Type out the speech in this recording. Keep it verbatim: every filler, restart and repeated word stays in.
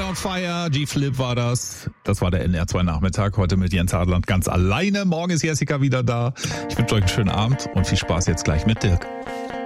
on Fire, G-Flip war das. Das war der N R zwei Nachmittag, heute mit Jens Adland ganz alleine. Morgen ist Jessica wieder da. Ich wünsche euch einen schönen Abend und viel Spaß jetzt gleich mit Dirk.